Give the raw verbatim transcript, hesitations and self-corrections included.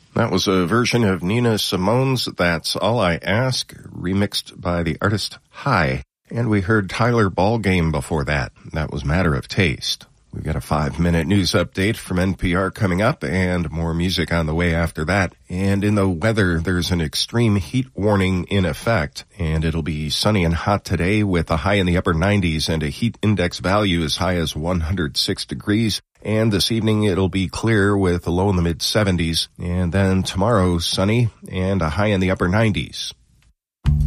That was a version of Nina Simone's That's All I Ask, remixed by the artist Hi. And we heard Tyler Ballgame before that. That was Matter of Taste. We've got a five-minute news update from N P R coming up and more music on the way after that. And in the weather, there's an extreme heat warning in effect, and it'll be sunny and hot today with a high in the upper nineties and a heat index value as high as one hundred six degrees. And this evening, it'll be clear with a low in the mid seventies. And then tomorrow, sunny and a high in the upper nineties.